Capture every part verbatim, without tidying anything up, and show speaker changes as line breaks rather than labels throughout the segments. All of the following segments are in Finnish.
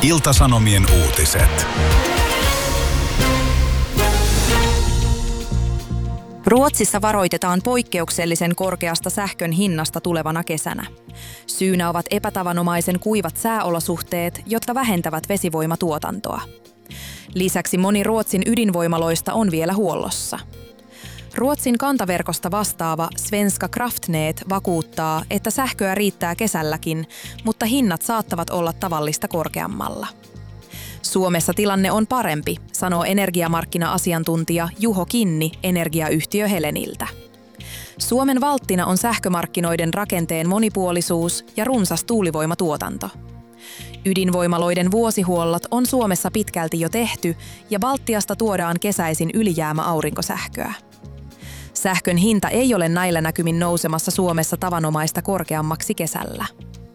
Ilta-Sanomien uutiset.
Ruotsissa varoitetaan poikkeuksellisen korkeasta sähkön hinnasta tulevana kesänä. Syynä ovat epätavanomaisen kuivat sääolosuhteet, jotka vähentävät vesivoimatuotantoa. Lisäksi moni Ruotsin ydinvoimaloista on vielä huollossa. Ruotsin kantaverkosta vastaava Svenska Kraftnät vakuuttaa, että sähköä riittää kesälläkin, mutta hinnat saattavat olla tavallista korkeammalla. Suomessa tilanne on parempi, sanoo energiamarkkina-asiantuntija Juho Kinni energiayhtiö Heleniltä. Suomen valttina on sähkömarkkinoiden rakenteen monipuolisuus ja runsas tuulivoimatuotanto. Ydinvoimaloiden vuosihuollot on Suomessa pitkälti jo tehty ja Baltiasta tuodaan kesäisin ylijäämäaurinkosähköä. Sähkön hinta ei ole näillä näkymin nousemassa Suomessa tavanomaista korkeammaksi kesällä.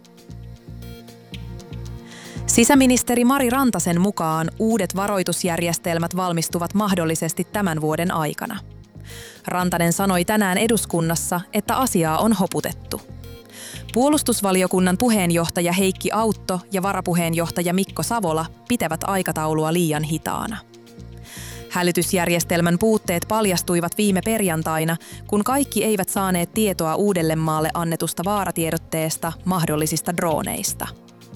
Sisäministeri Mari Rantasen mukaan uudet varoitusjärjestelmät valmistuvat mahdollisesti tämän vuoden aikana. Rantanen sanoi tänään eduskunnassa, että asiaa on hoputettu. Puolustusvaliokunnan puheenjohtaja Heikki Autto ja varapuheenjohtaja Mikko Savola pitävät aikataulua liian hitaana. Hälytysjärjestelmän puutteet paljastuivat viime perjantaina, kun kaikki eivät saaneet tietoa Uudellemaalle annetusta vaaratiedotteesta mahdollisista drooneista.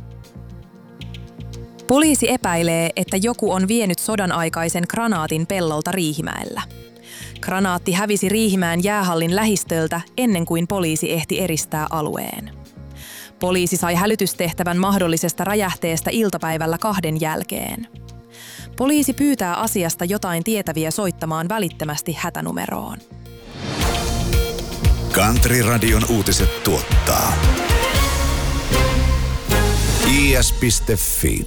Poliisi epäilee, että joku on vienyt sodan aikaisen granaatin pellolta Riihimäellä. Granaatti hävisi Riihimäen jäähallin lähistöltä ennen kuin poliisi ehti eristää alueen. Poliisi sai hälytystehtävän mahdollisesta räjähteestä iltapäivällä kahden jälkeen. Poliisi pyytää asiasta jotain tietäviä soittamaan välittömästi hätänumeroon.
Country-radion uutiset tuottaa i s piste f i.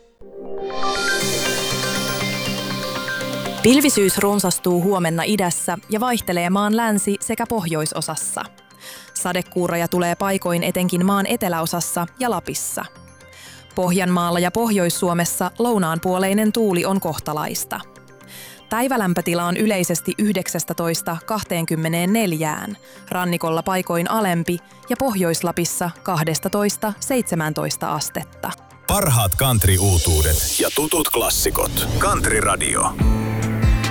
Pilvisyys runsastuu huomenna idässä ja vaihtelee maan länsi- sekä pohjoisosassa. Sadekuuroja tulee paikoin etenkin maan eteläosassa ja Lapissa. Pohjanmaalla ja Pohjois-Suomessa lounaanpuoleinen tuuli on kohtalaista. Päivälämpötila on yleisesti yhdeksäntoista kaksikymmentäneljä, rannikolla paikoin alempi ja Pohjois-Lapissa kaksitoista seitsemäntoista astetta.
Parhaat country-uutuudet ja tutut klassikot. Country Radio.